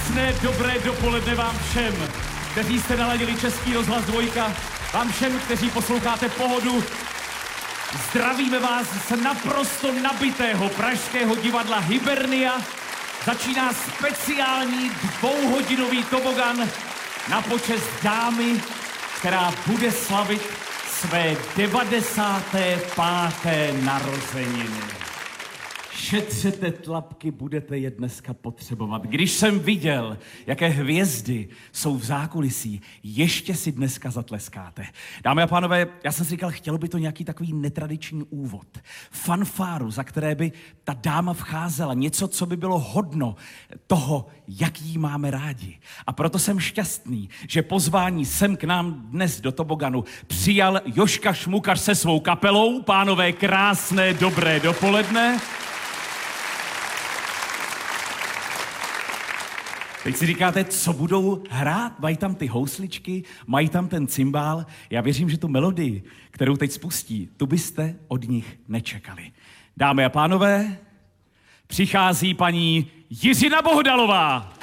Krásné, dobré dopoledne vám všem, kteří jste naladili Český rozhlas 2, vám všem, kteří posloucháte Pohodu. Zdravíme vás z naprosto nabitého pražského divadla Hibernia. Začíná speciální 2hodinový tobogan na počest dámy, která bude slavit své 95. narozeniny. Šetřete tlapky, budete je dneska potřebovat. Když jsem viděl, jaké hvězdy jsou v zákulisí, ještě si dneska zatleskáte. Dámy a pánové, já jsem si říkal, chtělo by to nějaký takový netradiční úvod. Fanfáru, za které by ta dáma vcházela. Něco, co by bylo hodno toho, jak jí máme rádi. A proto jsem šťastný, že pozvání sem k nám dnes do toboganu přijal Jožka Šmukař se svou kapelou. Pánové, krásné, dobré dopoledne. Teď si říkáte, co budou hrát? Mají tam ty housličky, mají tam ten cymbál. Já věřím, že tu melodii, kterou teď spustí, tu byste od nich nečekali. Dámy a pánové, přichází paní Jiřina Bohdalová.